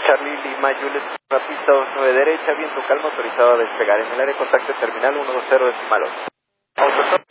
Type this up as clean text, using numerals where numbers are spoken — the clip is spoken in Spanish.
Charlie Lima Juliet, la pista 29 derecha, viento calmo, autorizado a despegar en el área de contacto terminal 120 decimal 8.